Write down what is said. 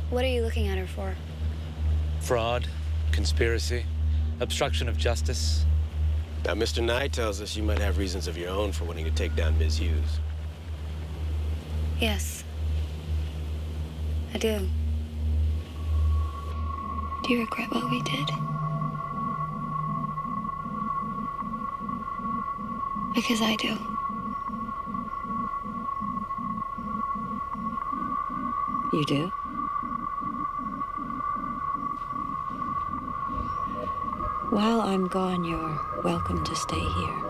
What are you looking at her for? Fraud, conspiracy, obstruction of justice. Now, Mr. Nye tells us you might have reasons of your own for wanting to take down Ms. Hughes. Yes. I do. Do you regret what we did? Because I do. You do? While I'm gone, you're welcome to stay here.